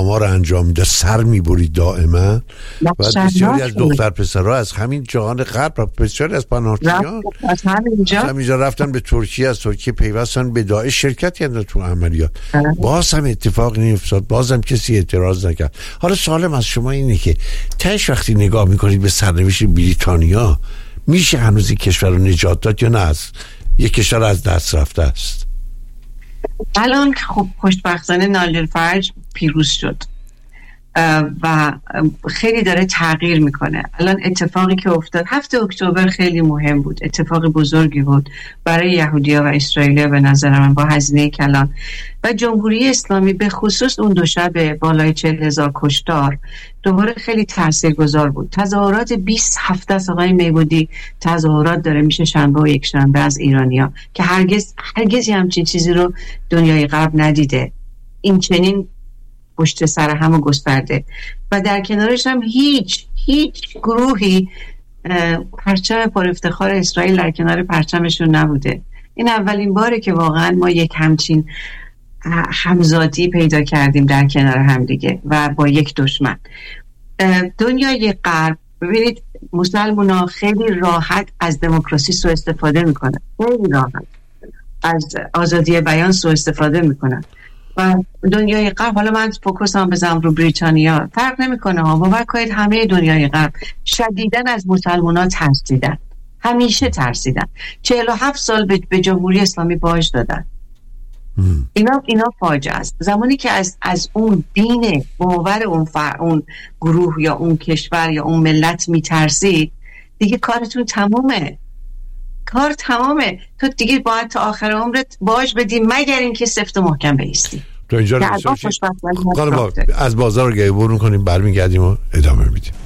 آمار انجام میده سر میبرید دائما و بسیاری از دختر پسرها از همین جهان غرب، بسیاری از پناهجویان از همینجا رفتن به ترکیه، از ترکیه پیوستن به داعش شرکت کردن تو عملیات. باز هم اتفاق نیفتاد، باز هم کسی اعتراض نکرد. حالا سوالم از شما اینه که تهش وقتی نگاه میکنید به سرنوشت بریتانیا، میشه هنوز این کشور رو نجات داد یا نه از یک کشور از دست رفته است؟ الان خب خوشبختانه نایجل فرج پیروز شد و خیلی داره تغییر میکنه. الان اتفاقی که افتاد 7 اکتبر خیلی مهم بود، اتفاق بزرگی بود برای یهودی‌ها و اسرائیلیا به نظر من، با هزینه کلان. و جمهوری اسلامی به خصوص اون دو شب بالای 40,000 کشتار دوباره خیلی تاثیرگذار بود. تظاهرات 20 هفته است آقای میبودی تظاهرات داره میشه شنبه و یک شنبه از ایرانیا که هرگز همچین چیزی رو دنیای غرب ندیده، این چنین پشت سر هم گسترده. و در کنارش هم هیچ گروهی پرچم پر افتخار اسرائیل در کنار پرچمشون نبوده. این اولین باره که واقعا ما یک همچین همزادی پیدا کردیم در کنار هم دیگه و با یک دشمن. دنیای غرب ببینید مسلمان‌ها خیلی راحت از دموکراسی سوء استفاده میکنن، خیلی راحت از آزادی بیان سوء استفاده میکنن. و دنیای غرب، حالا من فوکوسم بزنم رو بریتانیا، فرق نمیکنه ها، باور کنید همه دنیای غرب شدیداً از مسلمان‌ها ترسیدن، همیشه ترسیدن. 47 سال به جمهوری اسلامی باج دادن. اینا فاجعه است. زمانی که از اون دین باور اون گروه یا اون کشور یا اون ملت میترسید، دیگه کارتون تمومه. کار تمامه. تو دیگه باید تا آخر عمرت باج بدی مگر اینکه سفت و محکم بایستی. تو اینجا از بازار رو گیبون کنیم، برمیگردیم و ادامه میدیم.